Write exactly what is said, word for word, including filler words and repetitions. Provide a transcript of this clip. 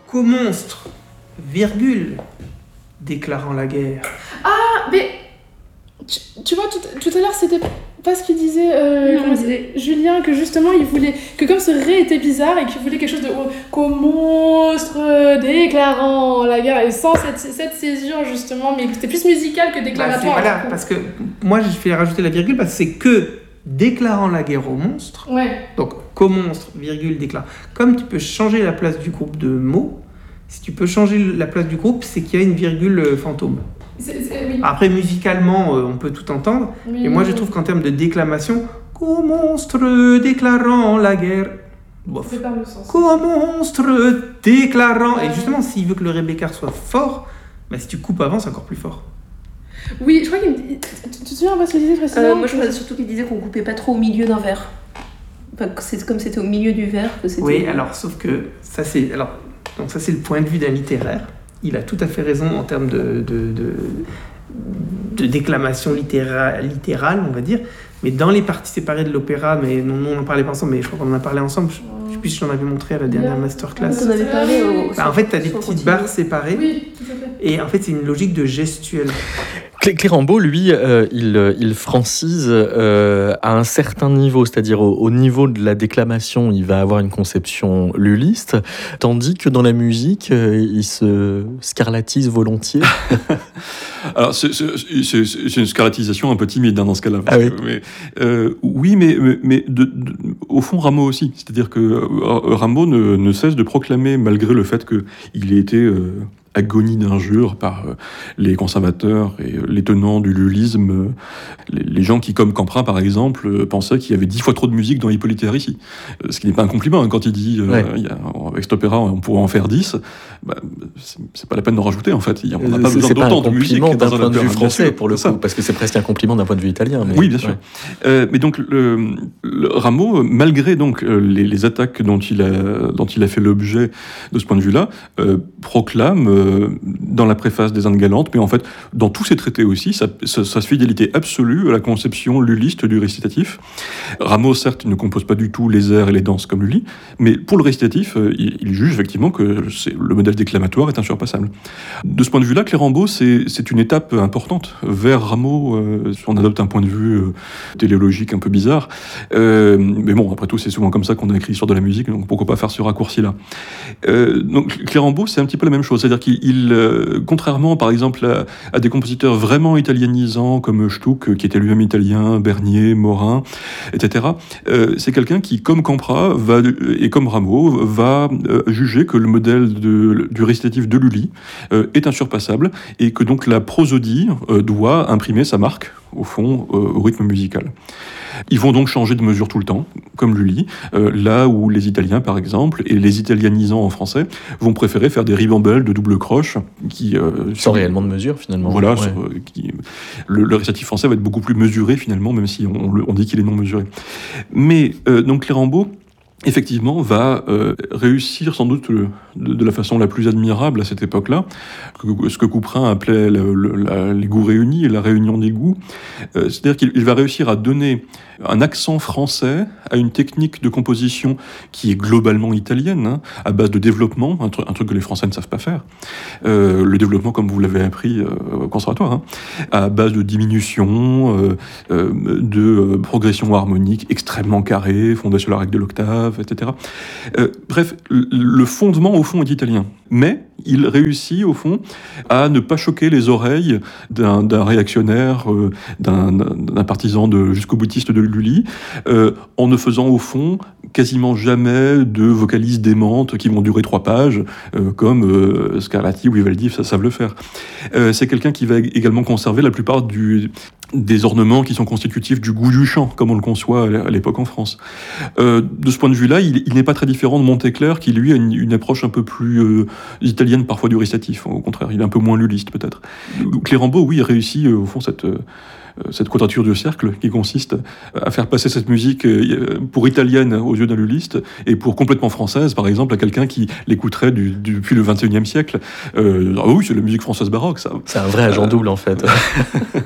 qu'au monstre, virgule, déclarant la guerre. Ah, mais tu, tu vois, tout, tout à l'heure, c'était pas ce qu'il disait, euh, non, comment disait Julien, que justement, il voulait, que comme ce ré était bizarre et qu'il voulait quelque chose de oh, qu'au monstre déclarant la guerre, et sans cette, cette césure, justement, mais c'était plus musical que déclaratoire. Bah, voilà, parce que moi, je fais rajouter la virgule parce que c'est que déclarant la guerre au monstre. Ouais. Donc, qu'au monstre, virgule, déclare. Comme tu peux changer la place du groupe de mots, si tu peux changer la place du groupe, c'est qu'il y a une virgule euh, fantôme. C'est, c'est, oui. Après, musicalement, euh, on peut tout entendre. Oui, et moi, oui, je oui. trouve qu'en termes de déclamation, qu'au monstre déclarant la guerre. Bof. C'est pas le sens. Qu'au monstre déclarant. Ouais. Et justement, s'il veut que le Rebecca soit fort, bah, si tu coupes avant, c'est encore plus fort. Oui, je crois qu'il me dit. Tu, tu te souviens pas ce qu'il disait précisément Euh, moi, je crois surtout qu'il disait qu'on coupait pas trop au milieu d'un vers. Enfin, que c'est comme c'était au milieu du vers que c'était. Oui, alors, sauf que ça, c'est. Alors, donc, ça, c'est le point de vue d'un littéraire. Il a tout à fait raison en termes de, de, de, de déclamation littéra, littérale, on va dire. Mais dans les parties séparées de l'opéra, mais non, non, on n'en parlait pas ensemble, mais je crois qu'on en a parlé ensemble. Je ne sais plus si je t'en avais montré à la dernière Bien. masterclass. On en avait parlé au. Bah, en fait, tu as des sur petites continu. barres séparées. Oui, tout à fait. Et en fait, c'est une logique de gestuelle. Clé- Clérambault, lui, euh, il, il francise euh, à un certain niveau, c'est-à-dire au, au niveau de la déclamation, il va avoir une conception lulliste, tandis que dans la musique, euh, il se scarlatise volontiers. Alors, c'est, c'est, c'est, c'est une scarlatisation un peu timide hein, dans ce cas-là. Ah oui. Que, mais, euh, oui, mais, mais, mais de, de, au fond, Rameau aussi. C'est-à-dire que euh, Rameau ne, ne cesse de proclamer, malgré le fait qu'il ait été euh, agonie d'injures par euh, les conservateurs et euh, les tenants du lullisme, euh, les, les gens qui, comme Camprin par exemple, euh, pensaient qu'il y avait dix fois trop de musique dans Hippolyte et Aricie. Euh, ce qui n'est pas un compliment hein, quand il dit euh, Ouais. il y a, avec cet opéra on pourrait en faire dix. Bah, c'est, c'est pas la peine d'en rajouter en fait. Il y a- On n'a pas C'est- besoin c'est pas d'autant un de musique compliment d'un dans un point de vue opéra, bien français, sûr, pour le c'est ça. coup, parce que c'est presque un compliment d'un point de vue italien. Mais, Oui, bien sûr. ouais. Euh, mais donc, le, le Rameau, malgré donc euh, les, les attaques dont il a dont il a fait l'objet de ce point de vue-là, euh, proclame euh, dans la préface des Indes galantes, mais en fait dans tous ses traités aussi, sa, sa, sa fidélité absolue à la conception lulliste du récitatif. Rameau, certes, ne compose pas du tout les airs et les danses comme Lully, mais pour le récitatif, euh, il, il juge effectivement que c'est, le modèle déclamatoire est insurpassable. De ce point de vue-là, Clérambault, c'est, c'est une étape importante vers Rameau. Euh, on adopte un point de vue euh, téléologique un peu bizarre. Euh, mais bon, après tout, c'est souvent comme ça qu'on a écrit l'histoire de la musique, donc pourquoi pas faire ce raccourci-là. Euh, donc Clérambault, c'est un petit peu la même chose. C'est-à-dire qu'il, il, euh, contrairement par exemple à, à des compositeurs vraiment italianisants comme Stuck, qui était lui-même italien, Bernier, Morin, et cetera, euh, c'est quelqu'un qui, comme Campra, va, et comme Rameau, va euh, juger que le modèle de, du récitatif de Lully euh, est insurpassable et que donc la prosodie euh, doit imprimer sa marque, au fond, euh, au rythme musical. Ils vont donc changer de mesure tout le temps, comme Lully, euh, là où les Italiens, par exemple, et les italianisants en français, vont préférer faire des ribambelles de double croche qui... Euh, Sans réellement de mesure, finalement. Voilà, Ouais. sur, euh, qui, le, le récitatif français va être beaucoup plus mesuré, finalement, même si on, on dit qu'il est non mesuré. Mais, euh, donc, Clérambault, effectivement, va euh, réussir sans doute le, de, de la façon la plus admirable à cette époque-là, que, ce que Couperin appelait le, le, la, les goûts réunis et la réunion des goûts. Euh, c'est-à-dire qu'il il va réussir à donner un accent français à une technique de composition qui est globalement italienne, hein, à base de développement, un, tru- un truc que les Français ne savent pas faire. Euh, le développement, comme vous l'avez appris euh, au conservatoire, hein, à base de diminution, euh, euh, de euh, progression harmonique extrêmement carrée, fondée sur la règle de l'octave, et cetera. Euh, bref, le, le fondement, au fond, est italien. Mais il réussit, au fond, à ne pas choquer les oreilles d'un, d'un réactionnaire, euh, d'un, d'un partisan de, jusqu'au boutiste de Lully, euh, en ne faisant, au fond, quasiment jamais de vocalises démentes qui vont durer trois pages, euh, comme euh, Scarlatti ou Vivaldi ça, savent le faire. Euh, c'est quelqu'un qui va également conserver la plupart du... des ornements qui sont constitutifs du goût du chant, comme on le conçoit à l'époque en France. Euh, de ce point de vue-là, il, il n'est pas très différent de Monteclair, qui lui a une, une approche un peu plus euh, italienne parfois du récitatif. Au contraire, il est un peu moins lulliste peut-être. Clérambault, oui, réussit euh, au fond cette... Euh, cette quadrature du cercle qui consiste à faire passer cette musique pour italienne aux yeux d'un lulliste et pour complètement française, par exemple, à quelqu'un qui l'écouterait du, du, depuis le vingt et unième siècle. Euh, ah oui, c'est la musique française baroque, ça. C'est un vrai agent Euh, double, en fait.